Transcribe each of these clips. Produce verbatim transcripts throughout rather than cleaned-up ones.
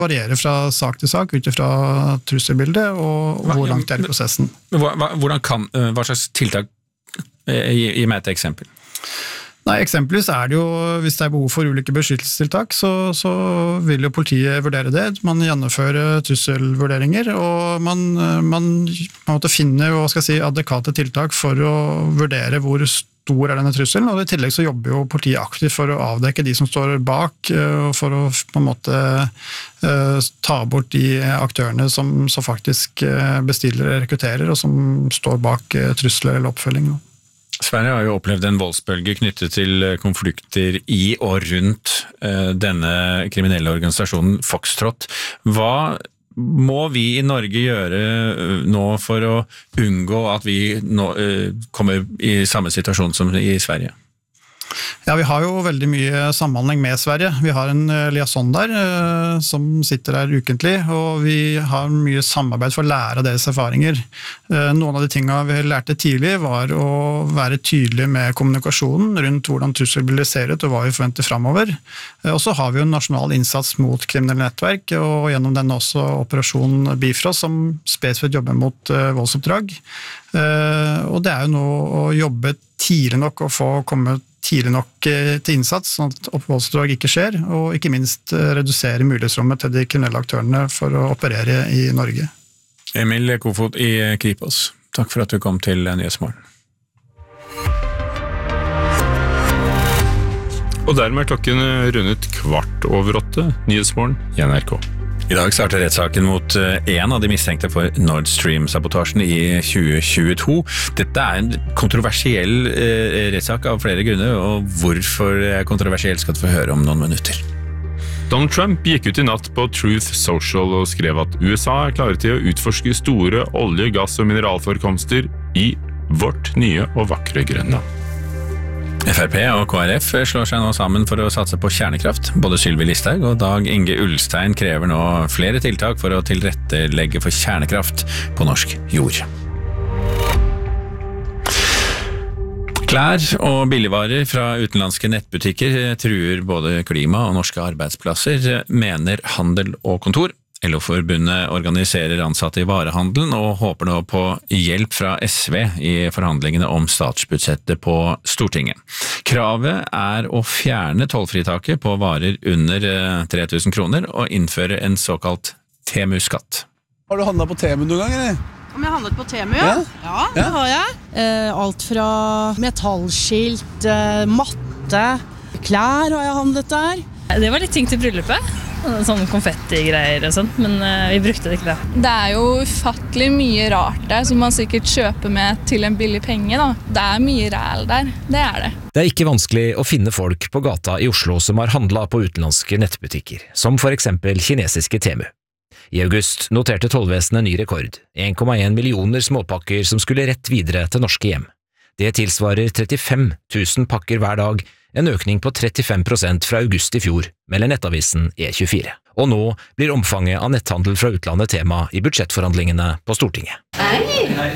varierer fra sak til sak ut fra trusselbildet og hvor langt det er i prosessen. Hva, hvordan kan, hva slags tiltak, gi, gi meg et eksempel? Nei, eksempelvis er det jo, hvis det er behov for ulike beskyttelsestiltak, så, så vil jo politiet vurdere det. Man gjennomfører trusselvurderinger, og man, man, man måtte finne hva skal jeg si, adekvate tiltak for å vurdere hvor stor er denne trusselen, og i tillegg så jobber jo politiet aktivt for å avdekke de som står bak, og for å på en måte ta bort de aktørene som, som faktisk bestiller og rekrutterer, og som står bak trusler eller oppfølging. Sverige har jo opplevd en voldsbølge knyttet til konflikter i og rundt denne kriminelle organisasjonen Foxtrot. Hva må vi i Norge gjøre nå for å unngå at vi nå kommer i samme situasjon som i Sverige? Ja, vi har jo veldig mye samhandling med Sverige. Vi har en liaison der eh, som sitter der ukentlig, og vi har mye samarbeid for å lære av deres erfaringer. Eh, noen av de tingene vi lærte tidlig var å være tydelige med kommunikasjonen rundt hvordan trusselbildet ser ut og hva vi forventer fremover. Eh, og så har vi jo en nasjonal innsats mot kriminelle nettverk, og gjennom den også Operasjon Bifrost, som spesifikt jobber mot eh, voldsoppdrag. Eh, og det er jo nå å jobbe tidlig nok og få komme tidlig nok til innsats, sånn at voldsdrag ikke skjer, og ikke minst redusere mulighetsrommet til de kriminelle aktørene for å operere i Norge. Emil Kofod i Kripos, takk for at du kom til Nyhetsmorgen. Og dermed er klokken rundet kvart over åtte, Nyhetsmorgen i N R K. I dag starter rettssaken mot en av de mistenkte for Nord Stream-sabotasjen i tjue tjueto. Dette er en kontroversiell eh, rettssak av flere grunner, og hvorfor det er kontroversiell skal du få høre om noen minutter. Donald Trump gikk ut i natt på Truth Social og skrev at U S A er klare til å utforske store olje-, gass- og mineralforekomster i vårt nye og vakre Grønland. F R P og K R F slår seg nå sammen for å satse på kjernekraft. Både Sylvi Listhaug og Dag Inge Ulstein krever nå flere tiltak for å tilrettelegge for kjernekraft på norsk jord. Klær og billigvarer fra utenlandske nettbutikker truer både klima og norske arbeidsplasser, mener Handel og Kontor. L O-forbundet organiserer ansatte i varehandelen og håper nå på hjelp fra S V i forhandlingene om statsbudsjettet på Stortinget. Kravet er å fjerne tollfritaket på varer under tre tusen kroner og innføre en såkalt Temu-skatt. Har du handlet på Temu noen gang, eller? Om jeg handlet på Temu, ja? Ja, ja det har jeg. Eh, alt fra metallskilt, eh, matte, klær har jeg handlet der. Det var litt ting til bryllupet. Sånn konfetti-greier og sånt, men vi brukte det ikke da. Det er jo ufattelig mye rart der, som man sikkert kjøper med til en billig penge da. Det er mye ræl der, det er det. Det er ikke vanskelig å finne folk på gata i Oslo som har handlet på utenlandske nettbutikker, som for eksempel kinesiske Temu. I august noterte tollvesenet ny rekord, en komma en millioner småpakker som skulle rett videre til norske hjem. Det tilsvarer trettifem tusen pakker hver dag, en økning på trettifem prosent fra august i fjor, melder nettavisen E tjuefire. Og nå blir omfanget av netthandel fra utlandet tema i budsjettforhandlingene på Stortinget. Hei!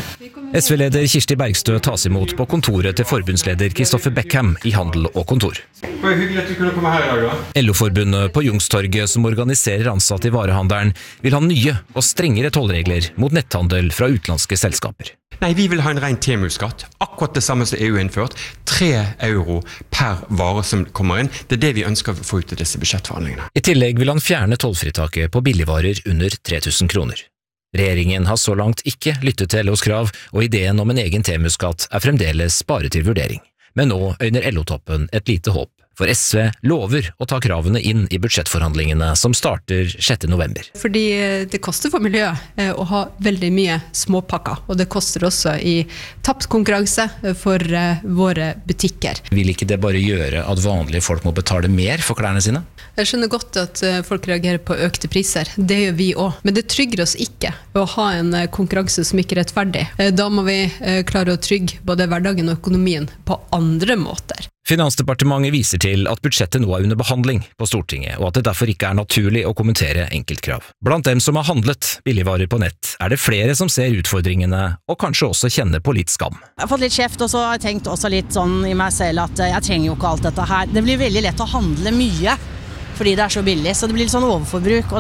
S V-leder Kirsti Bergstø tas imot på kontoret til forbundsleder Kristoffer Beckham i Handel og Kontor. Det var hyggelig at du kunne komme her i dag, da. L O-forbundet på Youngstorget, som organiserer ansatte i varehandelen, vil ha nye og strengere tollregler mot netthandel fra utenlandske selskaper. Nei, vi vil ha en ren Temu-skatt, akkurat det samme som E U har innført, tre euro per vare som kommer inn. Det er det vi ønsker å få ut i disse budsjettforhandlingene. I tillegg vil han fjerne tollfritaket på billigvarer under tre tusen kroner. Regjeringen har så langt ikke lyttet til L O's krav, og ideen om en egen Temu-skatt er fremdeles bare til vurdering. Men nå øyner L O-toppen et lite håp, for S V lover å ta kravene inn i budsjettforhandlingene som starter sjette november. Fordi det koster for miljøet å ha veldig mye småpakker, og det koster også i tapt konkurranse for våre butikker. Vil ikke det bare gjøre at vanlige folk må betale mer for klærne sine? Jeg skjønner godt at folk reagerer på økte priser, det gjør vi også, men det trygger oss ikke å ha en konkurranse som ikke er rettferdig. Da må vi klare å trygge både hverdagen og økonomien på andre måter. Finansdepartementet viser til at budsjettet nå er under behandling på Stortinget, og at det derfor ikke er naturlig å kommentere enkeltkrav. Blant dem som har handlet billigvarer på nett, er det flere som ser utfordringene, og kanskje også kjenner på litt skam. Jeg har fått litt kjeft, og så har jeg tenkt også litt sånn i meg selv at jeg trenger jo ikke alt dette her. Det blir veldig lett å handle mye, fordi det er så billig, så det blir litt sånn overforbruk. Og